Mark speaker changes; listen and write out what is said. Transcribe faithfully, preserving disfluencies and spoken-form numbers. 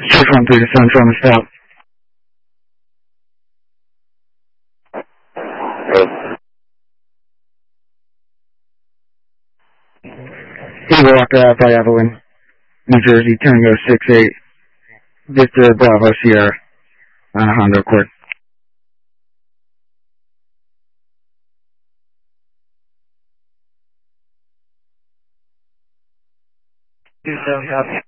Speaker 1: six one three to Central on the stop. Eagle Walker Ave by Evelyn, New Jersey, Tango six eight, Victor Bravo Sierra, on a Honda Accord.
Speaker 2: two seven copy.